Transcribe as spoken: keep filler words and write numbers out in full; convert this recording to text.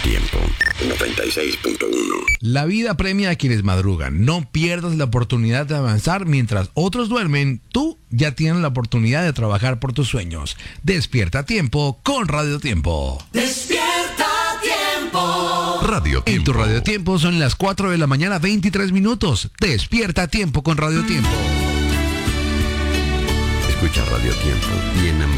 Tiempo noventa y seis punto uno. La vida premia a quienes madrugan. No pierdas la oportunidad de avanzar mientras otros duermen. Tú ya tienes la oportunidad de trabajar por tus sueños. Despierta a tiempo con Radio Tiempo. Despierta Tiempo. Radio Tiempo. En tu Radio Tiempo son las cuatro de la mañana, veintitrés minutos. Despierta a tiempo con Radio Tiempo. Escucha Radio Tiempo y en